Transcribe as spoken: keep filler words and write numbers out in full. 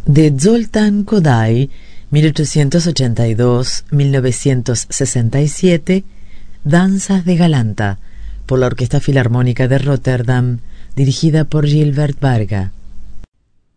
de Zoltán Kodály, mil ochocientos ochenta y dos a mil novecientos sesenta y siete, Danzas de Galanta, por la Orquesta Filarmónica de Rotterdam, dirigida por Gilbert Varga.